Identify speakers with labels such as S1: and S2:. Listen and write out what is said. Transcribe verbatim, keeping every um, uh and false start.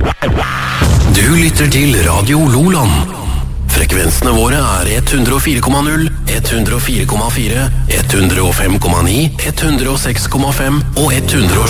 S1: Du lytter til Radio Loland. Frekvensene våre er ett hundre og fire komma null, ett hundre og fire komma fire, ett hundre og fem komma ni, ett hundre og seks komma fem og ett hundre og